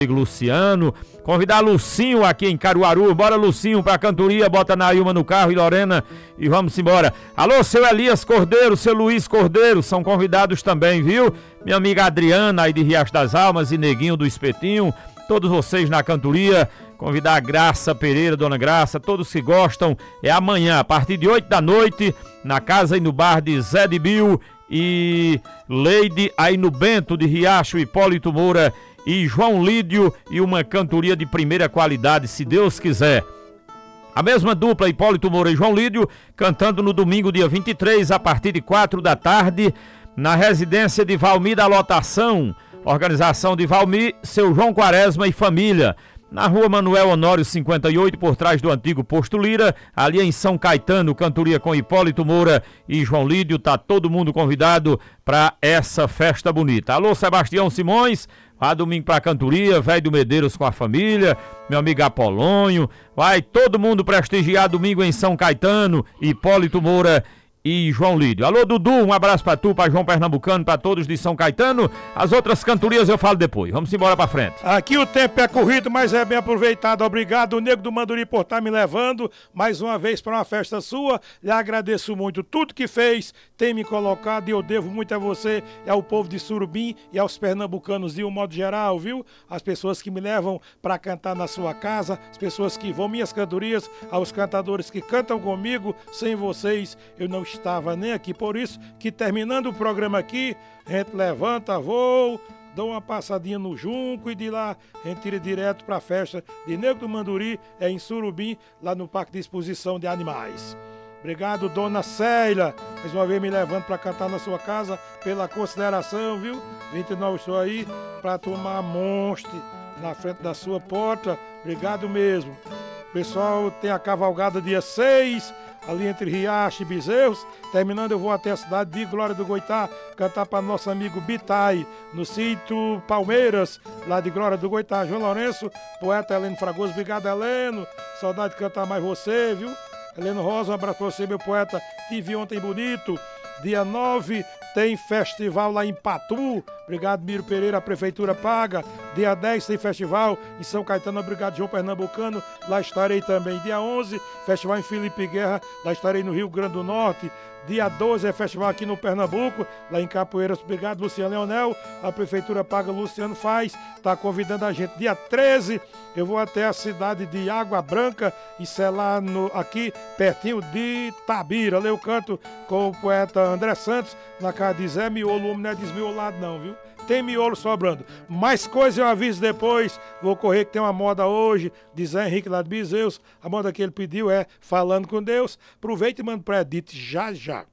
Luciano, convidar Lucinho aqui em Caruaru. Bora, Lucinho, pra cantoria, bota Nailma no carro e Lorena e vamos embora. Alô, seu Elias Cordeiro, seu Luiz Cordeiro, são convidados também, viu? Minha amiga Adriana aí de Riacho das Almas e Neguinho do Espetinho, todos vocês na cantoria. Convidar a Graça Pereira, Dona Graça, todos que gostam, é amanhã, a partir de 8 da noite, na casa e no bar de Zé de Bill e Leide, aí no Bento de Riacho, Hipólito Moura e João Lídio, e uma cantoria de primeira qualidade, se Deus quiser. A mesma dupla, Hipólito Moura e João Lídio, cantando no domingo, dia 23, a partir de 4 da tarde, na residência de Valmir da Lotação, organização de Valmir, seu João Quaresma e família, na rua Manuel Honório 58, por trás do antigo Posto Lira, ali em São Caetano, cantoria com Hipólito Moura e João Lídio. Tá todo mundo convidado para essa festa bonita. Alô, Sebastião Simões, vai domingo pra cantoria, Velho do Medeiros com a família, meu amigo Apolônio, vai todo mundo prestigiar domingo em São Caetano, Hipólito Moura e João Lídio. Alô, Dudu, um abraço pra tu, pra João Pernambucano, pra todos de São Caetano. As outras cantorias eu falo depois. Vamos embora pra frente. Aqui o tempo é corrido, mas é bem aproveitado. Obrigado, o Nego do Manduri, por estar me levando mais uma vez para uma festa sua. Lhe agradeço muito tudo que fez, tem me colocado, e eu devo muito a você e ao povo de Surubim e aos pernambucanos de um modo geral, viu? As pessoas que me levam para cantar na sua casa, as pessoas que vão minhas cantorias, aos cantadores que cantam comigo. Sem vocês eu não estava nem aqui, por isso que terminando o programa aqui, a gente levanta, voo, dá uma passadinha no Junco e de lá a gente tira direto para a festa de Nego do Manduri, em Surubim, lá no Parque de Exposição de Animais. Obrigado, Dona Célia, mais uma vez me levando para cantar na sua casa, pela consideração, viu? 29 estou aí para tomar monstro na frente da sua porta. Obrigado mesmo. Pessoal, tem a cavalgada dia 6, ali entre Riacho e Bezerros. Terminando, eu vou até a cidade de Glória do Goitá, cantar para nosso amigo Bitai, no sítio Palmeiras, lá de Glória do Goitá. João Lourenço, poeta Heleno Fragoso. Obrigado, Heleno. Saudade de cantar mais você, viu? Heleno Rosa, um abraço para você, meu poeta. Tive ontem bonito. Dia 9 tem festival lá em Patu. Obrigado, Miro Pereira, a prefeitura paga. Dia 10 tem festival em São Caetano. Obrigado, João Pernambucano. Lá estarei também. Dia 11, festival em Felipe Guerra. Lá estarei no Rio Grande do Norte. Dia 12 é festival aqui no Pernambuco, lá em Capoeiras. Obrigado, Luciano Leonel. A prefeitura paga, Luciano faz. Está convidando a gente. Dia 13 eu vou até a cidade de Água Branca. Isso é lá aqui pertinho de Tabira. Lá eu canto com o poeta André Santos, na casa de Zé Miolo. O homem não é desmiolado não, viu? Tem miolo sobrando. Mais coisa eu aviso depois. Vou correr que tem uma moda hoje de Zé Henrique lá de Bezerros. A moda que ele pediu é Falando com Deus. Aproveita e manda para Edith já já.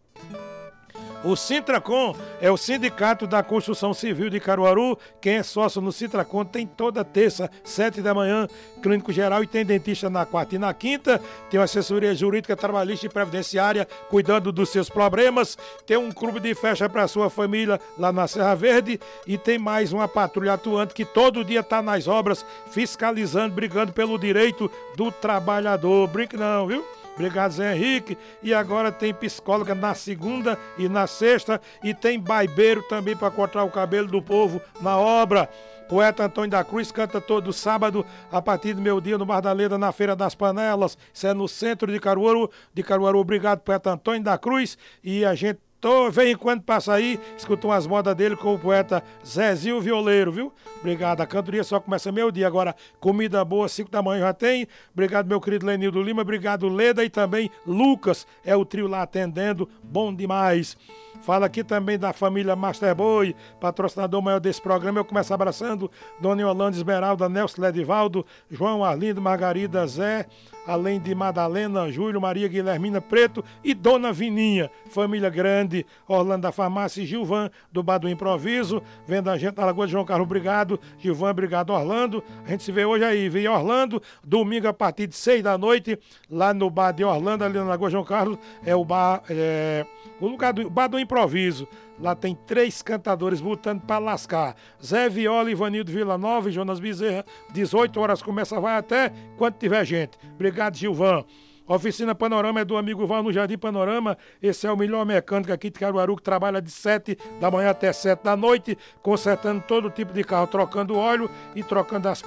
O Sintracom é o Sindicato da Construção Civil de Caruaru. Quem é sócio no Sintracom tem toda terça, 7 da manhã, clínico geral, e tem dentista na quarta e na quinta. Tem uma assessoria jurídica, trabalhista e previdenciária, cuidando dos seus problemas. Tem um clube de festa para sua família lá na Serra Verde. E tem mais uma patrulha atuante que todo dia está nas obras, fiscalizando, brigando pelo direito do trabalhador. Brinque não, viu? Obrigado, Zé Henrique. E agora tem psicóloga na segunda e na sexta. E tem barbeiro também para cortar o cabelo do povo na obra. Poeta Antônio da Cruz canta todo sábado, a partir do meio-dia, no Bar da Leda, na Feira das Panelas. Isso é no centro de Caruaru. Obrigado, poeta Antônio da Cruz. E a gente vem quando passa aí, escutam as modas dele com o poeta Zezinho Violeiro, viu? Obrigado, a cantoria só começa meio-dia. Agora, comida boa, 5 da manhã já tem. Obrigado, meu querido Lenildo Lima. Obrigado, Leda, e também Lucas. É o trio lá atendendo, bom demais. Fala aqui também da família Master Boy, patrocinador maior desse programa. Eu começo abraçando Dona Yolanda Esmeralda, Nelson Ledivaldo, João Arlindo, Margarida, Zé, além de Madalena, Júlio, Maria Guilhermina Preto e Dona Vininha. Família grande, Orlando da Farmácia e Gilvan do Bar do Improviso. Vendo a gente na Lagoa de João Carlos, obrigado. Gilvan, obrigado, Orlando. A gente se vê hoje aí, vem Orlando, domingo a partir de 6 da noite, lá no Bar de Orlando, ali na Lagoa de João Carlos. É o bar, o lugar do Bar do Improviso. Lá tem 3 cantadores botando pra lascar. Zé Viola, Ivanildo Villanova e Jonas Bezerra. 18 horas começa, vai até quando tiver gente. Obrigado, Gilvan. Oficina Panorama é do amigo Val no Jardim Panorama. Esse é o melhor mecânico aqui de Caruaru, que trabalha de 7 da manhã até 7 da noite, consertando todo tipo de carro, trocando óleo e trocando as